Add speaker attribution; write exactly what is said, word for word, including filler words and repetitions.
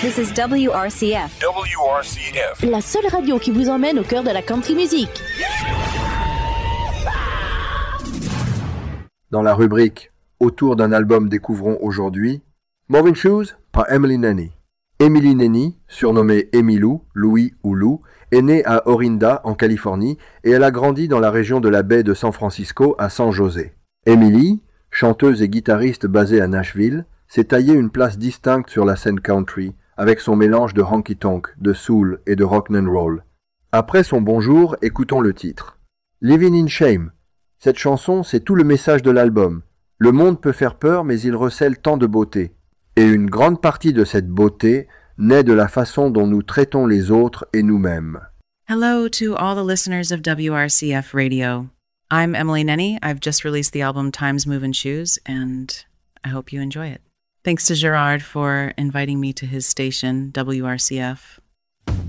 Speaker 1: This is W R C F.
Speaker 2: W R C F.
Speaker 3: La seule radio qui vous emmène au cœur de la country music.
Speaker 4: Dans la rubrique « Autour d'un album découvrons aujourd'hui », Moving Shoes par Emily Nanny. Emily Nanny, surnommée Emilou, Louis ou Lou, est née à Orinda, en Californie, et elle a grandi dans la région de la baie de San Francisco à San José. Emily, chanteuse et guitariste basée à Nashville, s'est taillée une place distincte sur la scène country, avec son mélange de honky-tonk, de soul et de rock'n'roll. Après son bonjour, écoutons le titre. Living in Shame. Cette chanson, c'est tout le message de l'album. Le monde peut faire peur, mais il recèle tant de beauté. Et une grande partie de cette beauté naît de la façon dont nous traitons les autres et nous-mêmes.
Speaker 5: Hello to all the listeners of W R C F Radio. I'm Emily Nenny. I've just released the album Times Movin' Shoes, and I hope you enjoy it. Thanks to Gerard for inviting me to his station, W R C F.